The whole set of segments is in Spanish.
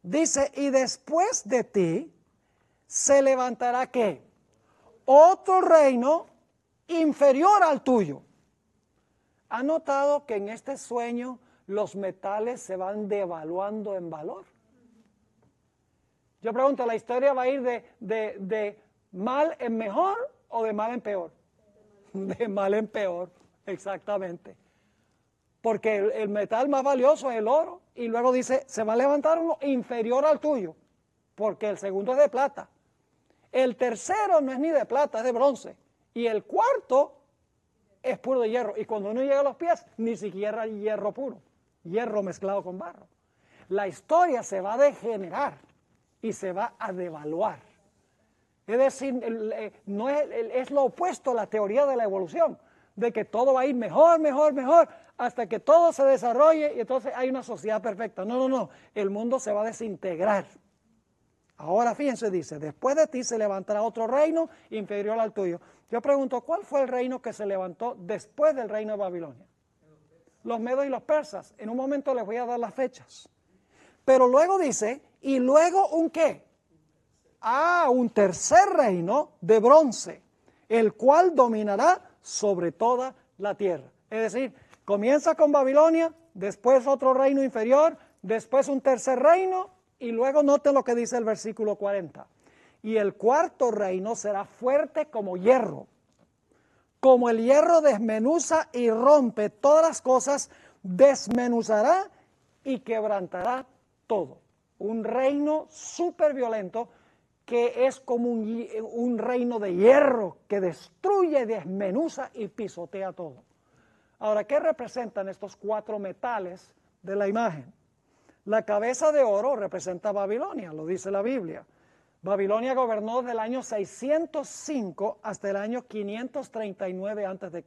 Dice, y después de ti se levantará ¿qué? Otro reino inferior al tuyo. ¿Ha notado que en este sueño los metales se van devaluando en valor? Yo pregunto, ¿la historia va a ir de mal en mejor o de mal en peor? De mal en peor, exactamente. Porque el metal más valioso es el oro. Y luego dice, se va a levantar uno inferior al tuyo, porque el segundo es de plata. El tercero no es ni de plata, es de bronce. Y el cuarto es puro de hierro. Y cuando uno llega a los pies, ni siquiera hay hierro puro. Hierro mezclado con barro. La historia se va a degenerar y se va a devaluar. Es decir, no es lo opuesto a la teoría de la evolución, de que todo va a ir mejor, mejor, mejor, hasta que todo se desarrolle y entonces hay una sociedad perfecta. No, no, no, el mundo se va a desintegrar. Ahora fíjense, dice, después de ti se levantará otro reino inferior al tuyo. Yo pregunto, ¿cuál fue el reino que se levantó después del reino de Babilonia? Los medos y los persas. En un momento les voy a dar las fechas. Pero luego dice, y luego un ¿qué? Un tercer reino de bronce, el cual dominará sobre toda la tierra. Es decir, comienza con Babilonia, después otro reino inferior, después un tercer reino, y luego note lo que dice el versículo 40. Y el cuarto reino será fuerte como hierro. Como el hierro desmenuza y rompe todas las cosas, desmenuzará y quebrantará todo. Un reino súper violento que es como un reino de hierro que destruye, desmenuza y pisotea todo. Ahora, ¿qué representan estos cuatro metales de la imagen? La cabeza de oro representa Babilonia, lo dice la Biblia. Babilonia gobernó del año 605 hasta el año 539 a.C.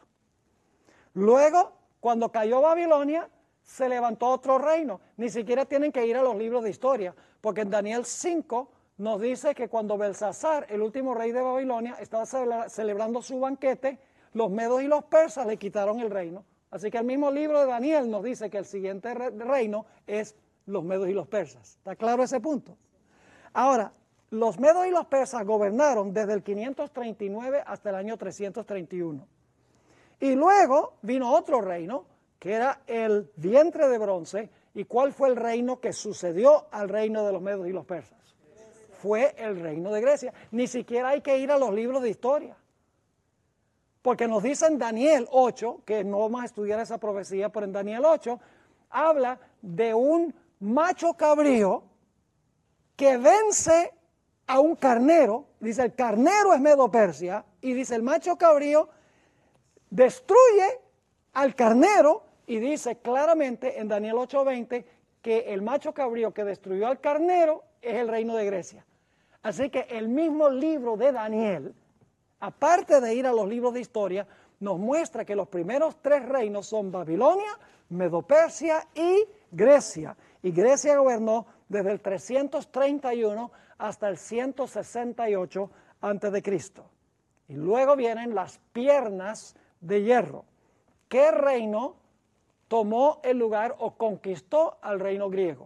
Luego, cuando cayó Babilonia, se levantó otro reino. Ni siquiera tienen que ir a los libros de historia, porque en Daniel 5 nos dice que cuando Belsasar, el último rey de Babilonia, estaba celebrando su banquete, los medos y los persas le quitaron el reino. Así que el mismo libro de Daniel nos dice que el siguiente reino es los medos y los persas. ¿Está claro ese punto? Ahora, los medos y los persas gobernaron desde el 539 hasta el año 331. Y luego vino otro reino, que era el vientre de bronce. ¿Y cuál fue el reino que sucedió al reino de los medos y los persas? Fue el reino de Grecia. Ni siquiera hay que ir a los libros de historia. Porque nos dice en Daniel 8, que no vamos a estudiar esa profecía, pero en Daniel 8 habla de un macho cabrío que vence a un carnero. Dice, el carnero es Medo-Persia, y dice, el macho cabrío destruye al carnero, y dice claramente en Daniel 8:20 que el macho cabrío que destruyó al carnero es el reino de Grecia. Así que el mismo libro de Daniel, aparte de ir a los libros de historia, nos muestra que los primeros tres reinos son Babilonia, Medo-Persia y Grecia. Y Grecia gobernó desde el 331 hasta el 168 a.C. Y luego vienen las piernas de hierro. ¿Qué reino tomó el lugar o conquistó al reino griego?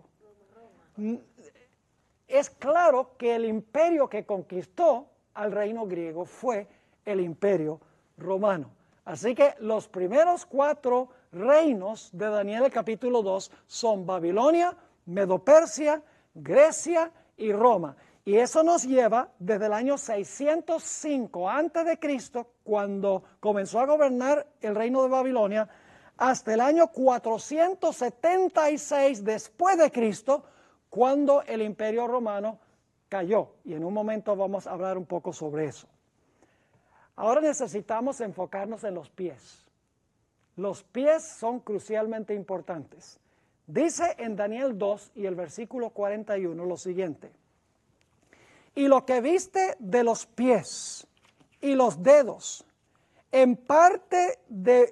Es claro que el imperio que conquistó al reino griego fue el imperio romano. Así que los primeros cuatro reinos de Daniel el capítulo 2 son Babilonia, Medo-Persia, Grecia y Roma. Y eso nos lleva desde el año 605 a.C., cuando comenzó a gobernar el reino de Babilonia, hasta el año 476 después de Cristo, cuando el imperio romano cayó. Y en un momento vamos a hablar un poco sobre eso. Ahora necesitamos enfocarnos en los pies. Los pies son crucialmente importantes. Dice en Daniel 2 y el versículo 41 lo siguiente. Y lo que viste de los pies y los dedos, en parte de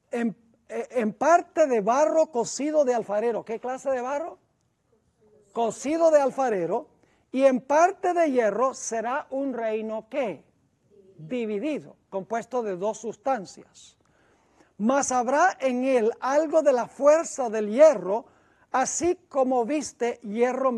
barro cocido de alfarero. ¿Qué clase de barro? Cocido de alfarero. Y en parte de hierro será un reino ¿qué? Dividido, compuesto de dos sustancias. Mas habrá en él algo de la fuerza del hierro, así como viste hierro